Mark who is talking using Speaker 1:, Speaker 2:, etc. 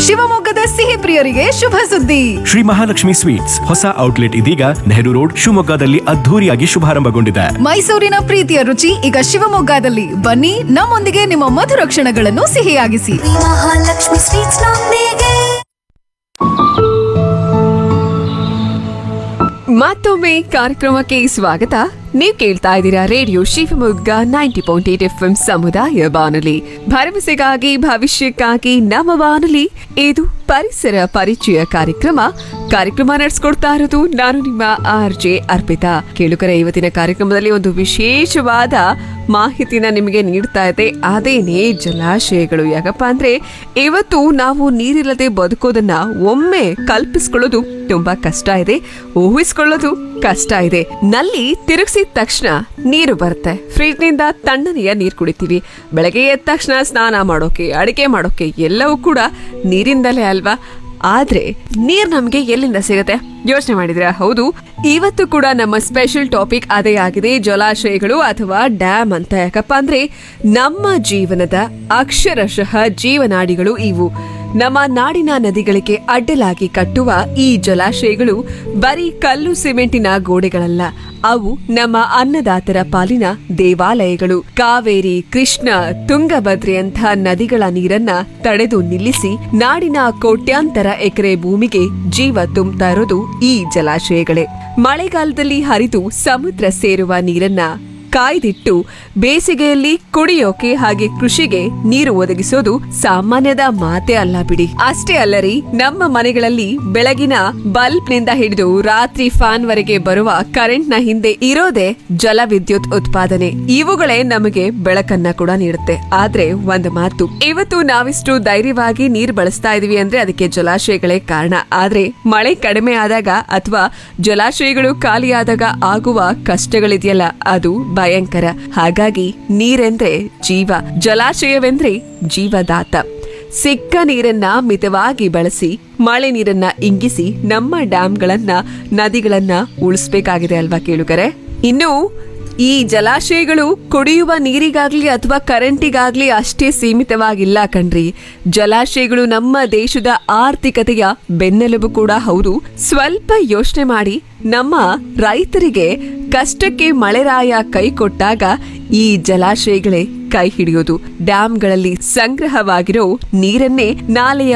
Speaker 1: ಶಿವಮೊಗ್ಗದ ಸಿಹಿ ಪ್ರಿಯರಿಗೆ ಶುಭ ಸುದ್ದಿ.
Speaker 2: ಶ್ರೀ ಮಹಾಲಕ್ಷ್ಮಿ ಸ್ವೀಟ್ಸ್ ಹೊಸ ಔಟ್ಲೆಟ್ ಇದೀಗ ನೆಹರು ರೋಡ್ ಶಿವಮೊಗ್ಗದಲ್ಲಿ ಅದ್ಧೂರಿಯಾಗಿ ಶುಭಾರಂಭಗೊಂಡಿದೆ.
Speaker 1: ಮೈಸೂರಿನ ಪ್ರೀತಿಯ ರುಚಿ ಈಗ ಶಿವಮೊಗ್ಗದಲ್ಲಿ. ಬನ್ನಿ, ನಮ್ಮೊಂದಿಗೆ ನಿಮ್ಮ ಮಧುರ ಕ್ಷಣಗಳನ್ನು ಸಿಹಿಯಾಗಿಸಿ.
Speaker 3: ಮಹಾಲಕ್ಷ್ಮಿ ಸ್ವೀಟ್ಸ್ ನೊಂದಿಗೆ.
Speaker 4: ಮತ್ತೊಮ್ಮೆ ಕಾರ್ಯಕ್ರಮಕ್ಕೆ ಸ್ವಾಗತ. ನೀವು ಕೇಳ್ತಾ ಇದ್ದೀರಾ ರೇಡಿಯೋ ಶಿವಮೊಗ್ಗ 90.8 FM ಸಮುದಾಯ ಬಾನುಲಿ, ಭರವಸೆಗಾಗಿ ಭವಿಷ್ಯಕ್ಕಾಗಿ ನಮ್ಮ ಬಾನುಲಿ. ಇದು ಪರಿಸರ ಪರಿಚಯ ಕಾರ್ಯಕ್ರಮ ನಡೆಸ್ಕೊಡ್ತಾ ಇರೋದು ನಾನು ನಿಮ್ಮ RJ ಅರ್ಪಿತಾ. ಕೇಳುಗರೆ, ಇವತ್ತಿನ ಕಾರ್ಯಕ್ರಮದಲ್ಲಿ ಒಂದು ವಿಶೇಷವಾದ ಮಾಹಿತಿನ ನಿಮಗೆ ನೀಡ್ತಾ ಇದೆ. ಅದೇನೇ ಜಲಾಶಯಗಳು. ಯಾಕಪ್ಪ ಅಂದ್ರೆ ಇವತ್ತು ನಾವು ನೀರಿಲ್ಲದೆ ಬದುಕೋದನ್ನ ಒಮ್ಮೆ ಕಲ್ಪಿಸ್ಕೊಳ್ಳೋದು ತುಂಬಾ ಕಷ್ಟ ಇದೆ, ಊಹಿಸ್ಕೊಳ್ಳೋದು ಕಷ್ಟ ಇದೆ. ನಲ್ಲಿ ತಿರುಗಿಸಿದ ತಕ್ಷಣ ನೀರು ಬರುತ್ತೆ. ಫ್ರಿಜ್ ನಿಂದ ತಣ್ಣನೆಯ ನೀರು ಕುಡಿತೀವಿ. ಬೆಳಗ್ಗೆ ಎದ್ದ ತಕ್ಷಣ ಸ್ನಾನ ಮಾಡೋಕೆ, ಅಡಿಗೆ ಮಾಡೋಕೆ ಎಲ್ಲವೂ ಕೂಡ ನೀರಿಂದಲೇ ಅಲ್ವಾ? ಆದ್ರೆ ನೀರ್ ನಮ್ಗೆ ಎಲ್ಲಿಂದ ಸಿಗುತ್ತೆ ಯೋಚನೆ ಮಾಡಿದ್ರೆ? ಹೌದು, ಇವತ್ತು ಕೂಡ ನಮ್ಮ ಸ್ಪೆಷಲ್ ಟಾಪಿಕ್ ಅದೇ ಆಗಿದೆ, ಜಲಾಶಯಗಳು ಅಥವಾ ಡ್ಯಾಮ್ ಅಂತ. ಯಾಕಪ್ಪ ಅಂದ್ರೆ ನಮ್ಮ ಜೀವನದ ಅಕ್ಷರಶಃ ಜೀವನಾಡಿಗಳು ಇವು. ನಮ್ಮ ನಾಡಿನ ನದಿಗಳಿಗೆ ಅಡ್ಡಲಾಗಿ ಕಟ್ಟುವ ಈ ಜಲಾಶಯಗಳು ಬರೀ ಕಲ್ಲು ಸಿಮೆಂಟಿನ ಗೋಡೆಗಳಲ್ಲ, ಅವು ನಮ್ಮ ಅನ್ನದಾತರ ಪಾಲಿನ ದೇವಾಲಯಗಳು. ಕಾವೇರಿ, ಕೃಷ್ಣ, ತುಂಗಭದ್ರೆ ಅಂತ ನದಿಗಳ ನೀರನ್ನ ತಡೆದು ನಿಲ್ಲಿಸಿ ನಾಡಿನ ಕೋಟ್ಯಾಂತರ ಎಕರೆ ಭೂಮಿಗೆ ಜೀವ ತುಂಬುತ್ತಾ ಇರೋದು ಈ ಜಲಾಶಯಗಳೇ. ಮಳೆಗಾಲದಲ್ಲಿ ಹರಿದು ಸಮುದ್ರ ಸೇರುವ ನೀರನ್ನ ಕಾಯ್ದಿಟ್ಟು ಬೇಸಿಗೆಯಲ್ಲಿ ಕುಡಿಯೋಕೆ ಹಾಗೆ ಕೃಷಿಗೆ ನೀರು ಒದಗಿಸೋದು ಸಾಮಾನ್ಯದ ಮಾತೇ ಅಲ್ಲ ಬಿಡಿ. ಅಷ್ಟೇ ಅಲ್ಲರಿ, ನಮ್ಮ ಮನೆಗಳಲ್ಲಿ ಬೆಳಗಿನ ಬಲ್ಬ್ ನಿಂದ ಹಿಡಿದು ರಾತ್ರಿ ಫ್ಯಾನ್ ವರೆಗೆ ಬರುವ ಕರೆಂಟ್ ನ ಹಿಂದೆ ಇರೋದೇ ಜಲ ವಿದ್ಯುತ್ ಉತ್ಪಾದನೆ. ಇವುಗಳೇ ನಮಗೆ ಬೆಳಕನ್ನ ಕೂಡ ನೀಡುತ್ತೆ. ಆದ್ರೆ ಒಂದು ಮಾತು, ಇವತ್ತು ನಾವಿಷ್ಟು ಧೈರ್ಯವಾಗಿ ನೀರು ಬಳಸ್ತಾ ಇದೀವಿ ಅಂದ್ರೆ ಅದಕ್ಕೆ ಜಲಾಶಯಗಳೇ ಕಾರಣ. ಆದ್ರೆ ಮಳೆ ಕಡಿಮೆ ಆದಾಗ ಅಥವಾ ಜಲಾಶಯಗಳು ಖಾಲಿಯಾದಾಗ ಆಗುವ ಕಷ್ಟಗಳಿದೆಯಲ್ಲ, ಅದು ಭಯಂಕರ. ಹಾಗಾಗಿ ನೀರೆಂದ್ರೆ ಜೀವ, ಜಲಾಶಯವೆಂದ್ರೆ ಜೀವದಾತ. ಸಿಕ್ಕ ನೀರನ್ನ ಮಿತವಾಗಿ ಬಳಸಿ ಮಳೆ ನೀರನ್ನ ಇಂಗಿಸಿ ನಮ್ಮ ಡ್ಯಾಂಗಳನ್ನ, ನದಿಗಳನ್ನ ಉಳಿಸ್ಬೇಕಾಗಿದೆ ಅಲ್ವಾ ಕೇಳುಗರೆ? ಇನ್ನು ಈ ಜಲಾಶಯಗಳು ಕುಡಿಯುವ ನೀರಿಗಾಗ್ಲಿ ಅಥವಾ ಕರೆಂಟಿಗಾಗ್ಲಿ ಅಷ್ಟೇ ಸೀಮಿತವಾಗಿಲ್ಲ ಕಣ್ರಿ. ಜಲಾಶಯಗಳು ನಮ್ಮ ದೇಶದ ಆರ್ಥಿಕತೆಯ ಬೆನ್ನೆಲುಬು ಕೂಡ ಹೌದು. ಸ್ವಲ್ಪ ಯೋಚನೆ ಮಾಡಿ, ನಮ್ಮ ರೈತರಿಗೆ ಕಷ್ಟಕ್ಕೆ ಮಳೆರಾಯ ಕೈ ಕೊಟ್ಟಾಗ ಈ ಜಲಾಶಯಗಳೇ ಕೈ ಹಿಡಿಯೋದು. ಡ್ಯಾಂಗಳಲ್ಲಿ ಸಂಗ್ರಹವಾಗಿರೋ ನೀರನ್ನೇ ನಾಲೆಯ